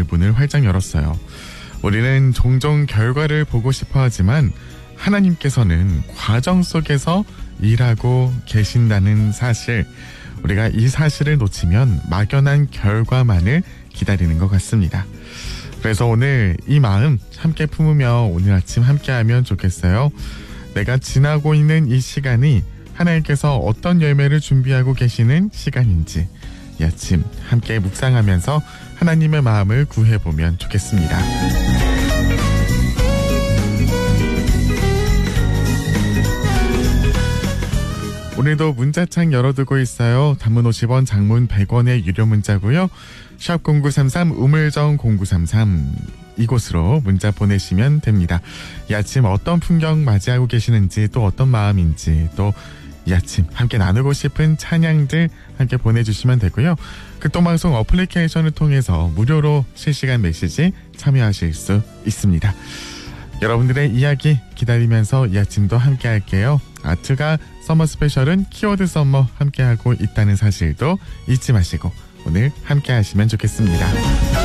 문을 활짝 열었어요. 우리는 종종 결과를 보고 싶어 하지만 하나님께서는 과정 속에서 일하고 계신다는 사실, 우리가 이 사실을 놓치면 막연한 결과만을 기다리는 것 같습니다. 그래서 오늘 이 마음 함께 품으며 오늘 아침 함께하면 좋겠어요. 내가 지나고 있는 이 시간이 하나님께서 어떤 열매를 준비하고 계시는 시간인지 이 아침 함께 묵상하면서 하나님의 마음을 구해보면 좋겠습니다. 오늘도 문자창 열어두고 있어요. 단문 50원, 장문 100원의 유료 문자고요. 샵 0933 우물정 0933 이곳으로 문자 보내시면 됩니다. 이 아침 어떤 풍경 맞이하고 계시는지, 또 어떤 마음인지, 또 이 아침 함께 나누고 싶은 찬양들 함께 보내주시면 되고요. 극동방송 어플리케이션을 통해서 무료로 실시간 메시지 참여하실 수 있습니다. 여러분들의 이야기 기다리면서 이 아침도 함께 할게요. 아트가 서머 스페셜은 키워드 썸머 함께하고 있다는 사실도 잊지 마시고 오늘 함께 하시면 좋겠습니다.